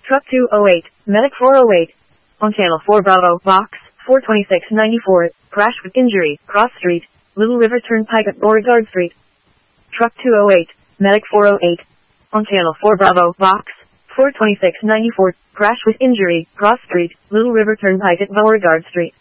Truck 208, Medic 408. On Channel 4 Bravo, Box 42694, crash with injury, Cross Street, Little River Turnpike at Beauregard Street. Truck 208, Medic 408. On Channel 4 Bravo, Box 42694, crash with injury, Cross Street, Little River Turnpike at Beauregard Street.